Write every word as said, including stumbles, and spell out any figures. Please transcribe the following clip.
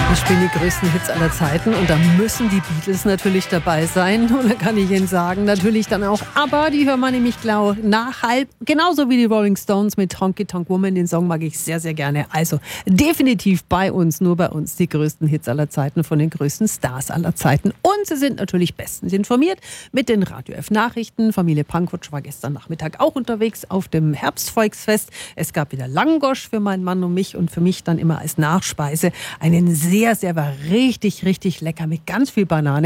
Wir spielen die größten Hits aller Zeiten und da müssen die Beatles natürlich dabei sein. Und da kann ich Ihnen sagen, natürlich dann auch ABBA, die hören wir nämlich glau nach halb, genauso wie die Rolling Stones mit Honky Tonk Woman. Den Song mag ich sehr, sehr gerne. Also definitiv bei uns, nur bei uns, die größten Hits aller Zeiten von den größten Stars aller Zeiten. Und sie sind natürlich bestens informiert mit den Radio F Nachrichten. Familie Pankow war gestern Nachmittag auch unterwegs auf dem Herbstvolksfest. Es gab wieder Langosch für meinen Mann und mich und für mich dann immer als Nachspeise einen sehr, sehr, war richtig, richtig lecker mit ganz viel Banane.